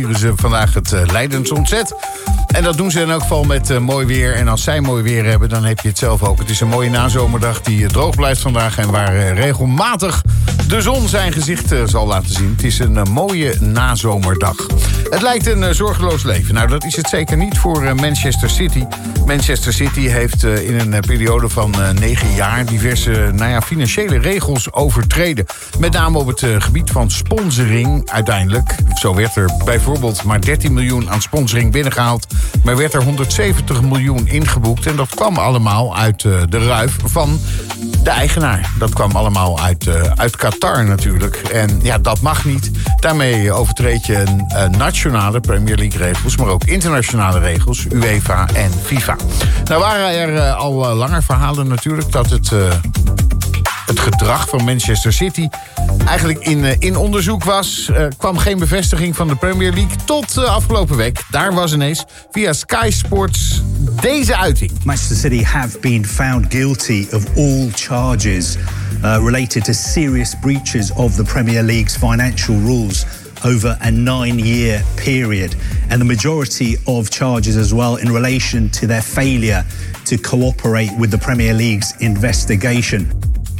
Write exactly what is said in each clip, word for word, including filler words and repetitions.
vieren ze vandaag het uh, Leidens Ontzet. En dat doen ze in elk geval met uh, mooi weer. En als zij mooi weer hebben, dan heb je het zelf ook. Het is een mooie nazomerdag die uh, droog blijft vandaag. En waar uh, regelmatig de zon zijn gezicht uh, zal laten zien. Het is een uh, mooie nazomerdag. Het lijkt een uh, zorgeloos leven. Nou, dat is het zeker niet voor uh, Manchester City. Manchester City heeft uh, in een uh, periode van uh, negen jaar... diverse uh, nou ja, financiële regels overtreden. Met name op het uh, gebied van sponsoring uiteindelijk. Zo werd er bijvoorbeeld maar dertien miljoen aan sponsoring binnengehaald. Maar werd er honderdzeventig miljoen ingeboekt. En dat kwam allemaal uit uh, de ruif van de eigenaar. Dat kwam allemaal uit, uh, uit Qatar natuurlijk. En ja, dat mag niet. Daarmee overtreed je uh, nationale Premier League regels, maar ook internationale regels, UEFA en FIFA. Nou waren er uh, al uh, langer verhalen natuurlijk dat het... Uh, Het gedrag van Manchester City eigenlijk in, uh, in onderzoek was. Er uh, kwam geen bevestiging van de Premier League tot uh, afgelopen week. Daar was ineens via Sky Sports deze uiting. Manchester City have been found guilty of all charges uh, related to serious breaches of the Premier League's financial rules over a nine-year period. And the majority of charges as well in relation to their failure to cooperate with the Premier League's investigation.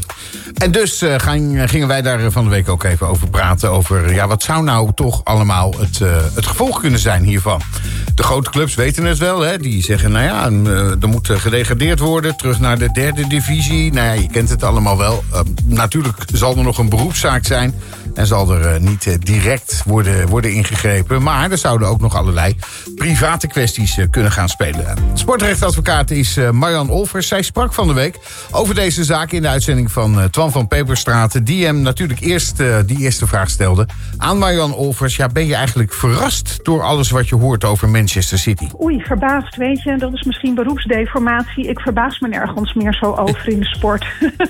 En dus uh, gaan, gingen wij daar van de week ook even over praten. Over ja, wat zou nou toch allemaal het, uh, het gevolg kunnen zijn hiervan. De grote clubs weten het wel. Hè? Die zeggen, nou ja, uh, er moet gedegradeerd worden. Terug naar de derde divisie. Nou ja, je kent het allemaal wel. Uh, natuurlijk zal er nog een beroepszaak zijn. En zal er uh, niet uh, direct worden, worden ingegrepen. Maar er zouden ook nog allerlei private kwesties uh, kunnen gaan spelen. Sportrechtadvocaat is uh, Marjan Olvers. Zij sprak van de week over deze zaak in de uitzending van uh, Twan van Peperstraat. Die hem natuurlijk eerst uh, die eerste vraag stelde aan Marjan Olvers. Ja, ben je eigenlijk verrast door alles wat je hoort over Manchester City? Oei, verbaasd, weet je. Dat is misschien beroepsdeformatie. Ik verbaas me nergens meer zo over in de sport.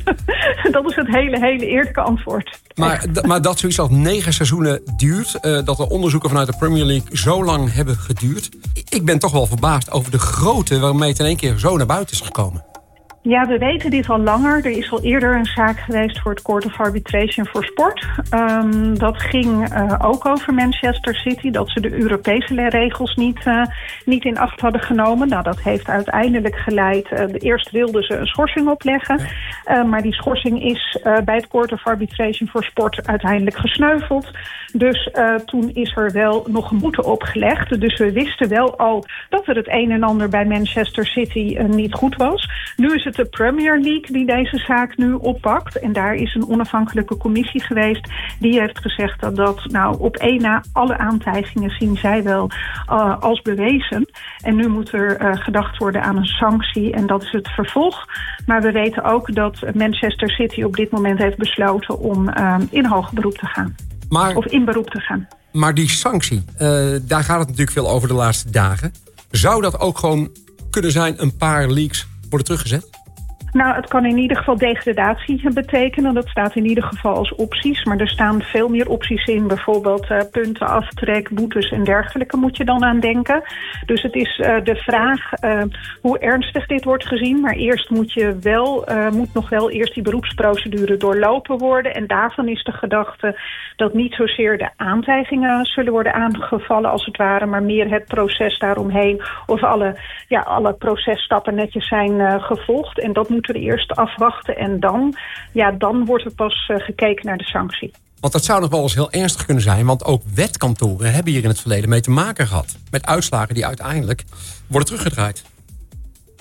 Dat is het hele, hele eerlijke antwoord. Maar, d- maar dat zoiets als negen seizoenen duurt, uh, dat de onderzoeken vanuit de Premier League zo lang hebben geduurd. Ik ben toch wel verbaasd over de grootte waarmee het in één keer zo naar buiten is gekomen. Ja, we weten dit al langer. Er is al eerder een zaak geweest voor het Court of Arbitration voor Sport. Um, dat ging uh, ook over Manchester City, dat ze de Europese regels niet, uh, niet in acht hadden genomen. Nou, dat heeft uiteindelijk geleid. Uh, eerst wilden ze een schorsing opleggen. Uh, maar die schorsing is uh, bij het Court of Arbitration voor Sport uiteindelijk gesneuveld. Dus uh, toen is er wel nog een boete opgelegd. Dus we wisten wel al dat er het een en ander bij Manchester City uh, niet goed was. Nu is het de Premier League die deze zaak nu oppakt. En daar is een onafhankelijke commissie geweest. Die heeft gezegd dat dat nou op één na alle aantijgingen zien zij wel uh, als bewezen. En nu moet er uh, gedacht worden aan een sanctie. En dat is het vervolg. Maar we weten ook dat Manchester City op dit moment heeft besloten om uh, in hoger beroep te gaan. Maar, of in beroep te gaan. Maar die sanctie, uh, daar gaat het natuurlijk veel over de laatste dagen. Zou dat ook gewoon kunnen zijn een paar leagues worden teruggezet? Nou, het kan in ieder geval degradatie betekenen. Dat staat in ieder geval als opties. Maar er staan veel meer opties in. Bijvoorbeeld uh, punten, aftrek, boetes en dergelijke moet je dan aan denken. Dus het is uh, de vraag uh, hoe ernstig dit wordt gezien. Maar eerst moet, je wel, uh, moet nog wel eerst die beroepsprocedure doorlopen worden. En daarvan is de gedachte dat niet zozeer de aantijgingen zullen worden aangevallen als het ware. Maar meer het proces daaromheen. Of alle, ja, alle processtappen netjes zijn uh, gevolgd. En dat moet moeten we eerst afwachten en dan, ja, dan wordt er pas uh, gekeken naar de sanctie. Want dat zou nog wel eens heel ernstig kunnen zijn, want ook wetkantoren hebben hier in het verleden mee te maken gehad. Met uitslagen die uiteindelijk worden teruggedraaid.